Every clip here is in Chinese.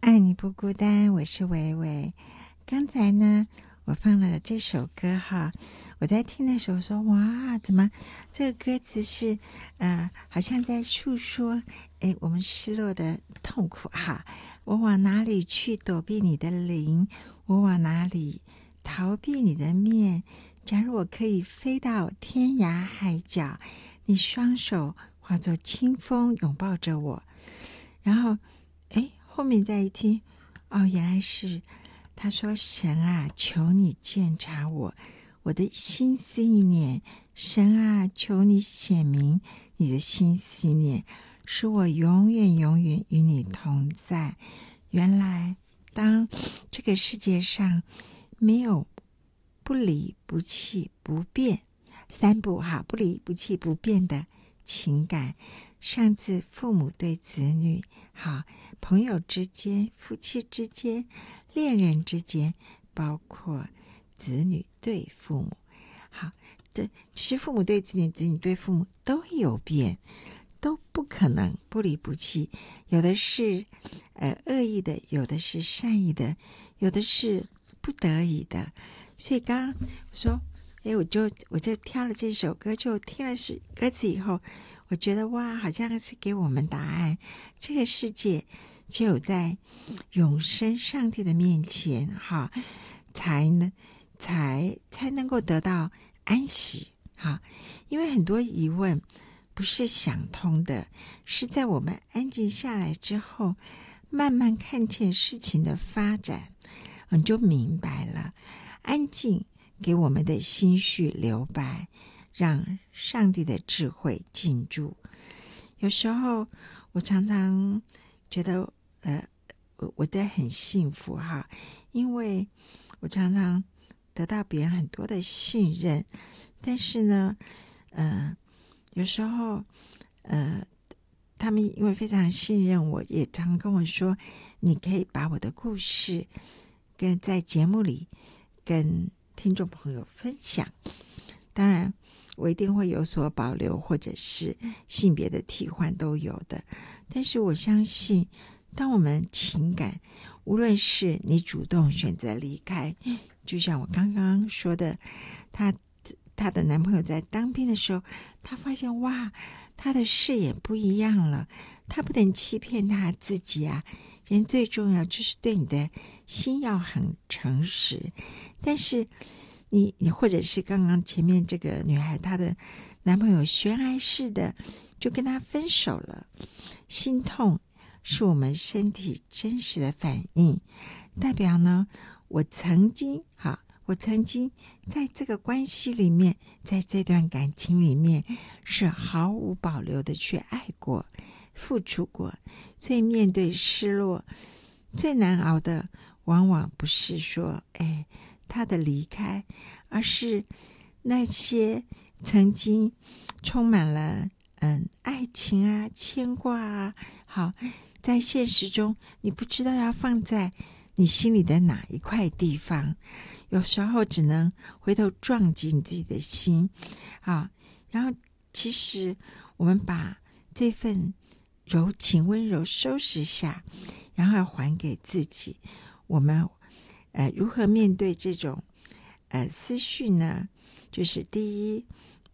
爱你不孤单，我是维维。刚才呢，我放了这首歌哈，我在听的时候说，哇，怎么这个歌词是好像在诉说我们失落的痛苦哈。我往哪里去躲避你的灵？我往哪里逃避你的面？假如我可以飞到天涯海角，你双手化作清风拥抱着我。然后后面再一听，原来是他说，神啊，求你鉴察我的心思意念，神啊，求你显明你的心思意念，使我永远永远与你同在。原来当这个世界上没有不离不弃不变三不哈，不离不弃不变的情感，上自父母对子女，好，朋友之间，夫妻之间，恋人之间，包括子女对父母，好，这就是父母对子女，子女对父母都有变，都不可能不离不弃，有的是恶意的，有的是善意的，有的是不得已的。所以刚刚我说我就挑了这首歌，就听了歌词以后，我觉得哇，好像是给我们答案。这个世界只有在永生上帝的面前哈，才能够得到安息哈。因为很多疑问不是想通的，是在我们安静下来之后，慢慢看见事情的发展，你就明白了。安静给我们的心绪留白，让上帝的智慧进驻。有时候我常常觉得我的很幸福哈，因为我常常得到别人很多的信任，但是呢有时候他们因为非常信任我，也常跟我说，你可以把我的故事在节目里跟听众朋友分享。当然我一定会有所保留，或者是性别的替换都有的，但是我相信当我们情感，无论是你主动选择离开，就像我刚刚说的，她的男朋友在当兵的时候，她发现哇，他的视野不一样了，他不能欺骗他自己啊。人最重要就是对你的心要很诚实。但是你或者是刚刚前面这个女孩，她的男朋友悬崖式的就跟她分手了，心痛是我们身体真实的反应，代表呢我曾经在这个关系里面，在这段感情里面是毫无保留的去爱过，付出过。所以面对失落，最难熬的往往不是说他的离开，而是那些曾经充满了爱情啊，牵挂啊，好，在现实中你不知道要放在你心里的哪一块地方，有时候只能回头撞击你自己的心啊。然后其实我们把这份柔情温柔收拾下，然后还给自己，我们如何面对这种思绪呢？就是第一，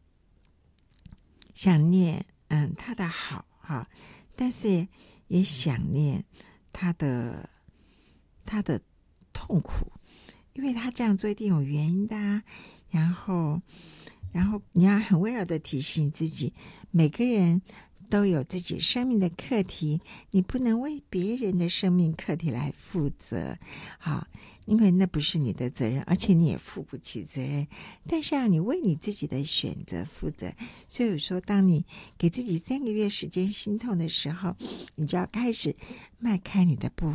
想念他的好哈，但是也想念他的痛苦，因为他这样做一定有原因的啊。然后你要很温柔的提醒自己，每个人都有自己生命的课题，你不能为别人的生命课题来负责，好，因为那不是你的责任，而且你也负不起责任。但是你为你自己的选择负责。所以有时候当你给自己3个月时间心痛的时候，你就要开始迈开你的步